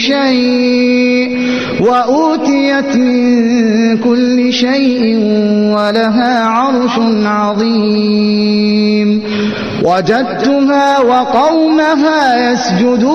شيء وأوتيت من كل شيء ولها عرش عظيم وجدتها وقومها يسجدون